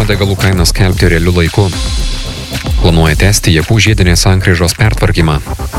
degalų kainas skelbti realiu laiku. Planuoja tęsti Jakų žiedinės sankryžos pertvarkymą.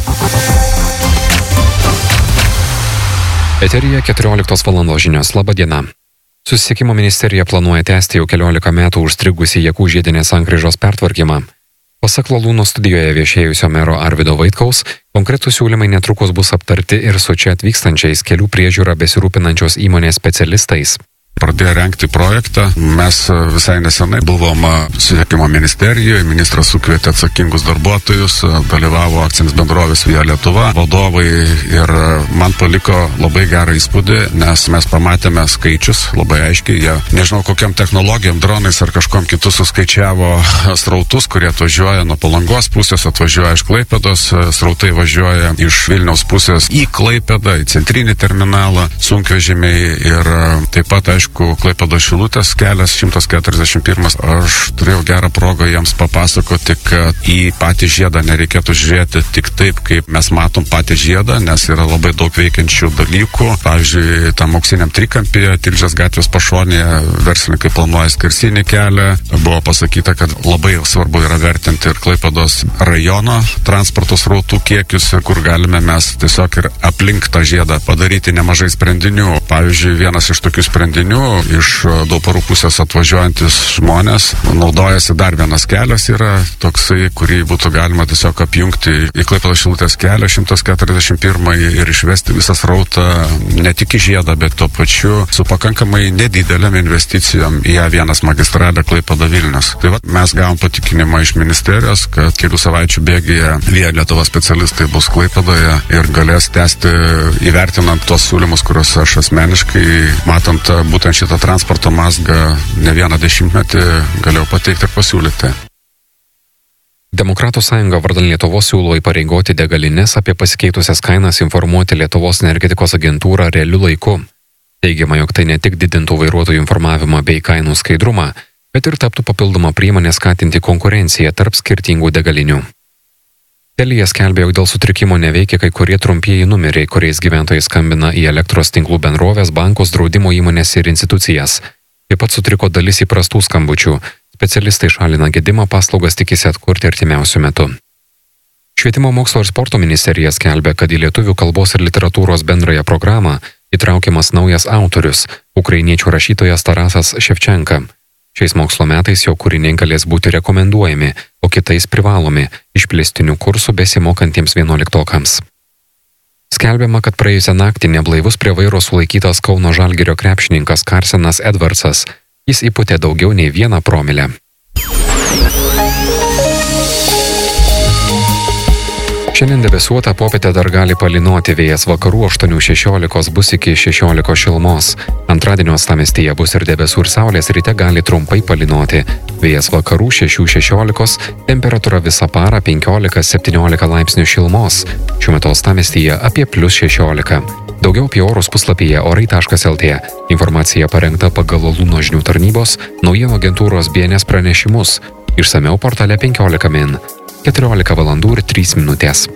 Eteryje 14 valandos žinios. Labą dieną. Susisiekimo ministerija planuoja tęsti jau 14 metų užstrigusi Jakų žiedinės sankryžos pertvarkymą. Pasak Lalūno studijoje viešėjusio mero Arvydo Vaitkaus, konkretūs siūlymai netrukus bus aptarti ir su čia atvykstančiais kelių priežiūrą besirūpinančios įmonės specialistais. Pradėjo rengti projektą. Mes visai nesenai buvom susisiekimo ministerijoje, ministras sukvietė atsakingus darbuotojus, dalyvavo akcinės bendrovės Via Lietuva vadovai ir man paliko labai gerą įspūdį, nes mes pamatėme skaičius labai aiškiai. Jie, nežinau kokiam technologijom, dronais ar kažkom kitų suskaičiavo srautus, kurie atvažiuoja nuo Palangos pusės, atvažiuoja iš Klaipėdos, srautai važiuoja iš Vilniaus pusės į Klaipėdą, į centrinį terminalą, sunkvežimiai ir taip pat, aišku, Klaipėdos Šilutės kelias 141. Aš turėjau gerą progą jiems papasakoti, kad į patį žiedą nereikėtų žiūrėti tik taip, kaip mes matom patį žiedą, nes yra labai daug veikiančių dalykų. Pavyzdžiui, tam auksiniam trikampyje, Tilžės gatvės pašonėje, verslininkai planuoja skersinį kelią. Buvo pasakyta, kad labai svarbu yra vertinti ir Klaipėdos rajono transporto srautų kiekius, kur galime mes tiesiog ir aplink tą žiedą padaryti nemažai sprendinių. Pavyzdžiui, vienas iš tokių sprendinių iš Dauparų pusės atvažiuojantis žmonės naudojasi dar vienas kelias yra toksai, kurį būtų galima tiesiog apjungti į Klaipėdos Šilutės kelią 141 ir išvesti visą srautą ne tik į žiedą, bet tuo pačiu su pakankamai nedidelėm investicijom į A1 magistralę Klaipėda Vilnius. Tai va, mes gavom patikinimą iš ministerijos, kad kelių savaičių bėgyje Via Lietuva specialistai bus Klaipėdoje ir galės tęsti įvertinant tuos siūlymus, kuriuos aš asmeniškai, matant būtent šitą transporto mazgą ne vieną dešimtmetį galėjau pateikti ir pasiūlyti. Demokratų sąjunga vardan Lietuvos siūlo įpareigoti degalines apie pasikeitusias kainas informuoti Lietuvos energetikos agentūrą realiu laiku. Teigiama, jog tai ne tik didintų vairuotojų informavimą bei kainų skaidrumą, bet ir taptų papildoma priemonė skatinti konkurenciją tarp skirtingų degalinių. Telia skelbė, jog dėl sutrikimo neveikia kai kurie trumpieji numeriai, kuriais gyventojai skambina į elektros tinklų bendrovės, bankus, draudimo įmonės ir institucijas. Taip pat sutriko dalis įprastų skambučių. Specialistai šalina gedimą, paslaugas tikisi atkurti artimiausiu metu. Švietimo mokslo ir sporto ministerija skelbė, kad į lietuvių kalbos ir literatūros bendrąją programą įtraukiamas naujas autorius – ukrainiečių rašytojas Tarasas Ševčenka. Šiais mokslo metais jo kūriniai galės būti rekomenduojami, o kitais privalomi išplėstinių kursų besimokantiems 11-okams. Skelbiama, kad praėjusią naktį neblaivus prie vairo sulaikytas Kauno Žalgirio krepšininkas Karsenas Edvardsas. Jis įpūtė daugiau nei 1 promilę. Šiandien debesuota, popietę dar gali palynoti, vėjas vakarų 8-16 bus iki 16 šilumos. Antradienio uostamiestyje bus ir debesų ir saulės, ryte gali trumpai palynoti. Vėjas vakarų 6-16, temperatūra visą parą 15-17 laipsnių šilumos. Šiuo metu uostamiestyje apie +16. Daugiau apie orus puslapyje orai.lt. Informacija parengta pagal Lalūno žinių tarnybos, naujienų agentūros BNS pranešimus. Išsamiau portale 15 min. 14 valandų ir 3 minutės.